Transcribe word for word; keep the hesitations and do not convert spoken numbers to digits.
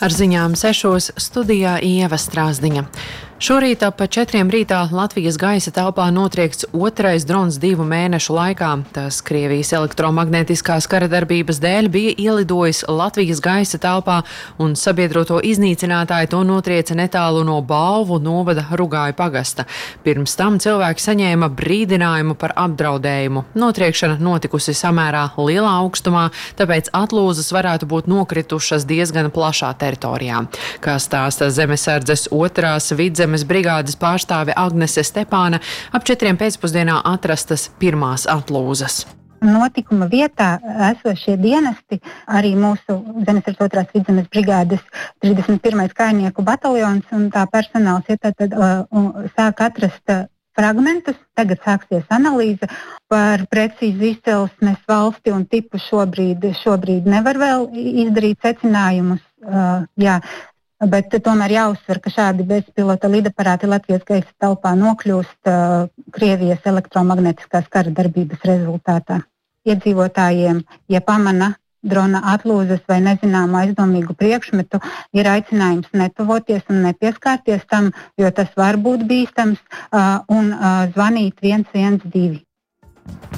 Ar ziņām sešos studijā Ieva Strāzdiņa. Šorīt ap četriem rītā Latvijas gaisa telpā notriekts otrais drons divu mēnešu laikā. Tas Krievijas elektromagnētiskās kara darbības dēļ bija ielidojis Latvijas gaisa telpā, un sabiedroto iznīcinātāji to notrieca netālu no Balvu novada Rugāju pagasta. Pirms tam cilvēki saņēma brīdinājumu par apdraudējumu. Notriekšana notikusi samērā lielā augstumā, tāpēc atlūzas varētu būt nokritušas diezgan plašā teritorijā. Kā stāsta Zemesardzes otrās vidzemes brigādes pārstāve Agnese Stepāna, ap četriem pēcpusdienā atrastas pirmās atlūzas. Notikuma vietā esošie dienesti, arī mūsu Zemesardzes otrās vidzemes brigādes trīsdesmit pirmais kājnieku bataljons un tā personāls ja, tad, tad, uh, sāk atrast fragmentus. Tagad sāksies analīze par precīzu izcelsmes valsti un tipu šobrīd, šobrīd nevar vēl izdarīt secinājumus. Uh, jā. Bet tomēr jāuzsver, ka šādi bezpilota lidaparāti Latvijas gaisa telpā nokļūst uh, Krievijas elektromagnētiskās kara darbības rezultātā. Iedzīvotājiem, ja pamana drona atlūzas vai nezināmu aizdomīgu priekšmetu, ir aicinājums netuvoties un nepieskārties tam, jo tas var būt bīstams, uh, un uh, zvanīt viens viens divi.